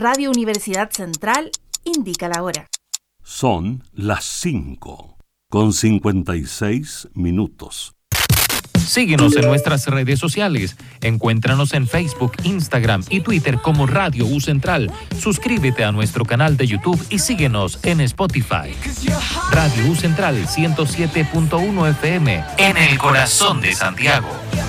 Radio Universidad Central indica la hora. Son las 5:56. Síguenos en nuestras redes sociales. Encuéntranos en Facebook, Instagram y Twitter como Radio U Central. Suscríbete a nuestro canal de YouTube y síguenos en Spotify. Radio U Central 107.1 FM en el corazón de Santiago.